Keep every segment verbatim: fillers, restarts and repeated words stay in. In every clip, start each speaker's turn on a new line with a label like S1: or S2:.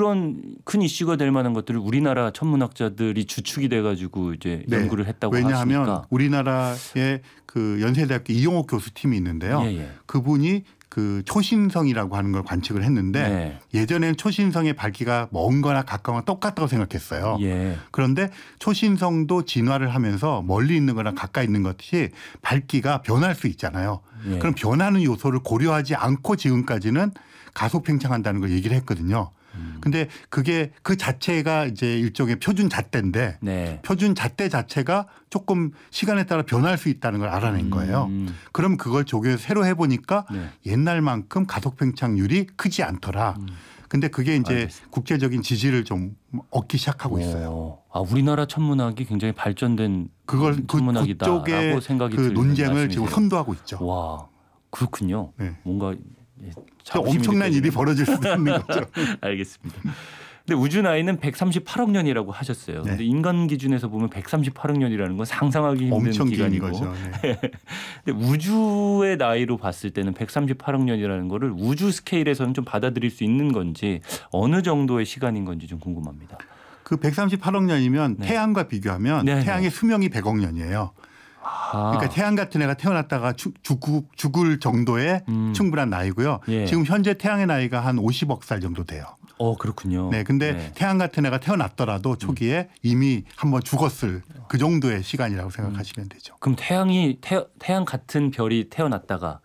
S1: 그런 큰 이슈가 될 만한 것들을 우리나라 천문학자들이 주축이 돼가지고 이제
S2: 네.
S1: 연구를 했다고
S2: 왜냐하면
S1: 하시니까.
S2: 우리나라의 그 연세대학교 이용옥 교수팀이 있는데요.
S1: 예, 예.
S2: 그분이 그 초신성이라고 하는 걸 관측을 했는데
S1: 네.
S2: 예전에는 초신성의 밝기가 먼거나 가까운 똑같다고 생각했어요.
S1: 예.
S2: 그런데 초신성도 진화를 하면서 멀리 있는 거랑 가까이 있는 것이 밝기가 변할 수 있잖아요.
S1: 예.
S2: 그럼 변하는 요소를 고려하지 않고 지금까지는 가속 팽창한다는 걸 얘기를 했거든요.
S1: 음.
S2: 근데 그게 그 자체가 이제 일종의 표준 잣대인데
S1: 네.
S2: 표준 잣대 자체가 조금 시간에 따라 변할 수 있다는 걸 알아낸 거예요.
S1: 음.
S2: 그럼 그걸 조교해서 새로 해보니까
S1: 네.
S2: 옛날만큼 가속 팽창률이 크지 않더라.
S1: 음.
S2: 근데 그게 이제
S1: 알겠습니다.
S2: 국제적인 지지를 좀 얻기 시작하고 있어요.
S1: 오. 아, 우리나라 천문학이 굉장히 발전된
S2: 그걸 그
S1: 천문학이다라고
S2: 그쪽에
S1: 생각이
S2: 그
S1: 드는
S2: 논쟁을
S1: 말씀이세요.
S2: 지금 선도하고 있죠.
S1: 와, 그렇군요.
S2: 네.
S1: 뭔가 예, 자부심이
S2: 엄청난
S1: 느껴지네요.
S2: 일이 벌어질 수도 있는 거죠.
S1: 알겠습니다. 근데 우주 나이는 백삼십팔억 년이라고 하셨어요.
S2: 네.
S1: 근데 인간 기준에서 보면 백삼십팔억 년이라는 건 상상하기 힘든
S2: 엄청 긴
S1: 기간이고.
S2: 거죠. 네.
S1: 근데 우주의 나이로 봤을 때는 백삼십팔억 년이라는 거를 우주 스케일에서는 좀 받아들일 수 있는 건지 어느 정도의 시간인 건지 좀 궁금합니다.
S2: 그 백삼십팔억 년이면
S1: 네.
S2: 태양과 비교하면
S1: 네,
S2: 태양의 수명이 백억 년이에요.
S1: 아.
S2: 그러니까 태양 같은 애가 태어났다가 죽, 죽, 죽을 정도의
S1: 음.
S2: 충분한 나이고요.
S1: 예.
S2: 지금 현재 태양의 나이가 한 오십억 살 정도 돼요.
S1: 어, 그렇군요.
S2: 네, 근데
S1: 네.
S2: 태양 같은 애가 태어났더라도 초기에 이미 한번 죽었을 그 정도의 시간이라고 생각하시면 되죠.
S1: 그럼 태양이 태, 태양 같은 별이 태어났다가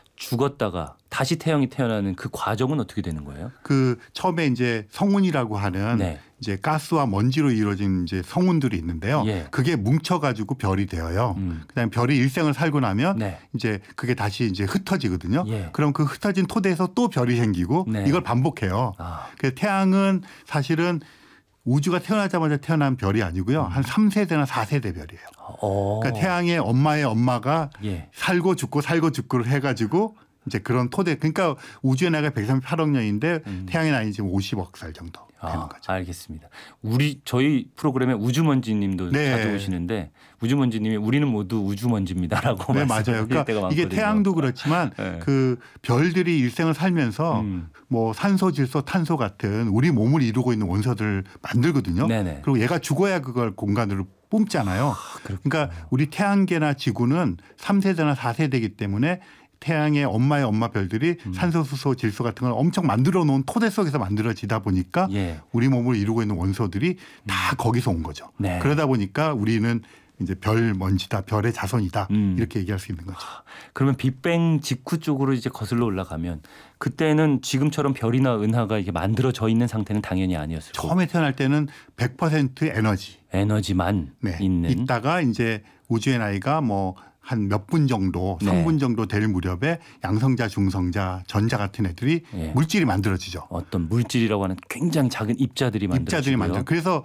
S1: 죽었다가 다시 태양이 태어나는 그 과정은 어떻게 되는 거예요?
S2: 그 처음에 이제 성운이라고 하는
S1: 네.
S2: 이제 가스와 먼지로 이루어진 이제 성운들이 있는데요.
S1: 예.
S2: 그게 뭉쳐가지고 별이 되어요.
S1: 음.
S2: 그다음에 별이 일생을 살고 나면
S1: 네.
S2: 이제 그게 다시 이제 흩어지거든요.
S1: 예.
S2: 그럼 그 흩어진 토대에서 또 별이 생기고
S1: 네.
S2: 이걸 반복해요.
S1: 아.
S2: 그래서 태양은 사실은 우주가 태어나자마자 태어난 별이 아니고요. 한 삼 세대나 사 세대 별이에요.
S1: 어.
S2: 그러니까 태양의 엄마의 엄마가
S1: 예.
S2: 살고 죽고 살고 죽고를 해가지고 이제 그런 토대. 그러니까 우주의 나이가 백삼십팔억 년인데
S1: 음.
S2: 태양의 나이 지금 오십억 살 정도 되는
S1: 아,
S2: 거죠.
S1: 알겠습니다. 우리 저희 프로그램에 우주먼지님도
S2: 네.
S1: 자주 오시는데 우주먼지님이 우리는 모두 우주먼지입니다라고
S2: 네,
S1: 말씀하실
S2: 맞아요. 그러니까
S1: 때가
S2: 이게
S1: 많거든요.
S2: 태양도 그렇지만
S1: 네.
S2: 그 별들이 일생을 살면서
S1: 음.
S2: 뭐 산소, 질소, 탄소 같은 우리 몸을 이루고 있는 원소들을 만들거든요.
S1: 네네.
S2: 그리고 얘가 죽어야 그걸 공간으로 뿜잖아요.
S1: 그렇군요.
S2: 그러니까 우리 태양계나 지구는 삼 세대나 사 세대이기 때문에 태양의 엄마의 엄마 별들이
S1: 음.
S2: 산소, 수소, 질소 같은 걸 엄청 만들어 놓은 토대 속에서 만들어지다 보니까
S1: 예.
S2: 우리 몸을 이루고 있는 원소들이 다 거기서 온 거죠.
S1: 네.
S2: 그러다 보니까 우리는 이제 별 먼지다, 별의 자손이다
S1: 음.
S2: 이렇게 얘기할 수 있는 거죠.
S1: 그러면 빅뱅 직후 쪽으로 이제 거슬러 올라가면 그때는 지금처럼 별이나 은하가 이게 만들어져 있는 상태는 당연히 아니었을 거고
S2: 처음에 태어날 때는 백 퍼센트 에너지
S1: 에너지만
S2: 네.
S1: 있는
S2: 있다가 이제 우주의 나이가 뭐 한 몇 분 정도,
S1: 네.
S2: 삼 분 정도 될 무렵에 양성자, 중성자, 전자 같은 애들이
S1: 예.
S2: 물질이 만들어지죠.
S1: 어떤 물질이라고 하는 굉장히 작은 입자들이 만들어지고요.
S2: 입자들이 만들. 그래서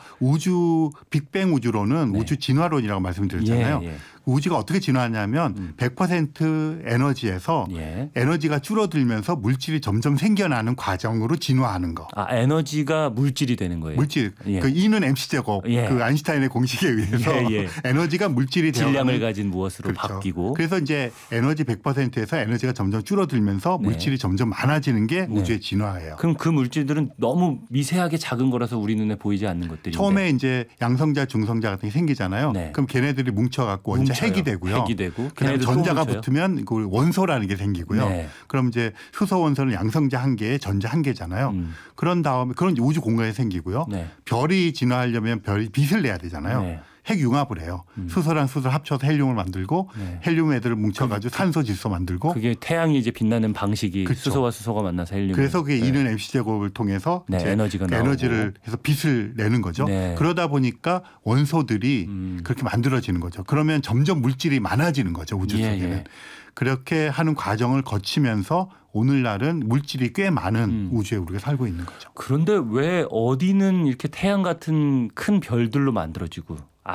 S2: 우주 빅뱅 우주론은
S1: 네.
S2: 우주 진화론이라고 말씀드렸잖아요.
S1: 예, 예.
S2: 우주가 어떻게 진화하냐면
S1: 음.
S2: 백 퍼센트 에너지에서
S1: 예.
S2: 에너지가 줄어들면서 물질이 점점 생겨나는 과정으로 진화하는 거.
S1: 아 에너지가 물질이 되는 거예요.
S2: 물질.
S1: 예.
S2: 그 E는 엠씨 제곱.
S1: 예.
S2: 그 아인슈타인의 공식에 의해서
S1: 예, 예.
S2: 에너지가 물질이
S1: 질량을
S2: 되어가는
S1: 가진 무엇으로
S2: 그렇죠.
S1: 바뀌고
S2: 그래서 이제 에너지 백 퍼센트에서 에너지가 점점 줄어들면서
S1: 네.
S2: 물질이 점점 많아지는 게
S1: 네.
S2: 우주의 진화예요.
S1: 그럼 그 물질들은 너무 미세하게 작은 거라서 우리 눈에 보이지 않는 것들인데
S2: 처음에 이제 양성자, 중성자 같은 게 생기잖아요.
S1: 네.
S2: 그럼 걔네들이 뭉쳐갖고 원자
S1: 뭉쳐요.
S2: 핵이 되고요.
S1: 핵이 되고
S2: 그다음
S1: 걔네들 또
S2: 전자가
S1: 뭉쳐요.
S2: 붙으면 그 원소라는 게 생기고요.
S1: 네.
S2: 그럼 이제 수소 원소는 양성자 한 개에 전자 한 개잖아요.
S1: 음.
S2: 그런 다음에 그런 우주 공간이 생기고요.
S1: 네.
S2: 별이 진화하려면 별이 빛을 내야 되잖아요.
S1: 네.
S2: 핵융합을 해요.
S1: 음.
S2: 수소랑 수소를 합쳐서 헬륨을 만들고
S1: 네.
S2: 헬륨 애들을 뭉쳐가지고 산소, 질소 만들고
S1: 그게 태양이 이제 빛나는 방식이
S2: 그렇죠.
S1: 수소와 수소가 만나서 헬륨.
S2: 그래서 그게
S1: 네.
S2: E는 엠씨 제곱을 통해서
S1: 네,
S2: 이제
S1: 에너지가
S2: 그 에너지를 해서 빛을 내는 거죠.
S1: 네.
S2: 그러다 보니까 원소들이
S1: 음.
S2: 그렇게 만들어지는 거죠. 그러면 점점 물질이 많아지는 거죠. 우주
S1: 예,
S2: 속에는.
S1: 예.
S2: 그렇게 하는 과정을 거치면서 오늘날은 물질이 꽤 많은
S1: 음.
S2: 우주에 우리가 살고 있는 거죠.
S1: 그런데 왜 어디는 이렇게 태양 같은 큰 별들로 만들어지고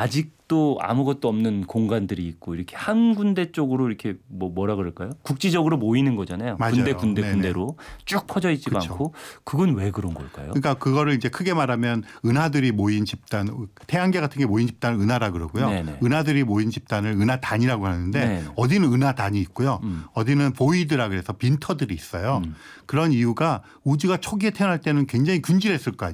S1: 아직도 아무것도 없는 공간들이 있고 이렇게 한 군데 쪽으로 이렇게 뭐 뭐라 그럴까요? 국지적으로 모이는 거잖아요.
S2: 맞아요.
S1: 군데 군데
S2: 네네.
S1: 군데로 쭉 퍼져 있지가
S2: 그렇죠.
S1: 않고 그건 왜 그런 걸까요?
S2: 그러니까 그거를 이제 크게 말하면 은하들이 모인 집단, 태양계 같은 게 모인 집단을 은하라 그러고요.
S1: 네네.
S2: 은하들이 모인 집단을 은하단이라고 하는데
S1: 네네.
S2: 어디는 은하단이 있고요.
S1: 음.
S2: 어디는 보이드라 그래서 빈터들이 있어요.
S1: 음.
S2: 그런 이유가 우주가 초기에 태어날 때는 굉장히 균질했을 거 아니에요.